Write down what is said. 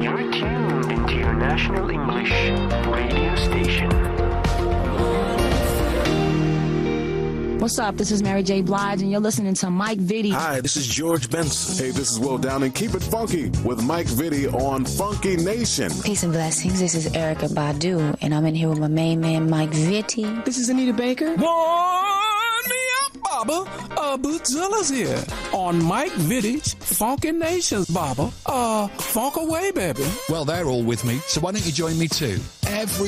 You're tuned into your national English radio station. What's up? This is Mary J. Blige, and you're listening to Mike Vitti. Hi, this is George Benson. Hey, this is Will Downing. Keep it funky with Mike Vitti on Funky Nation. Peace and blessings. This is Erykah Badu, and I'm in here with my main man, Mike Vitti. This is Anita Baker. Warm me up, Baba. Bootzilla's here on Mike Vitti's Funky Nations, Baba. Funk away, baby. Well, they're all with me, so why don't you join me too? Every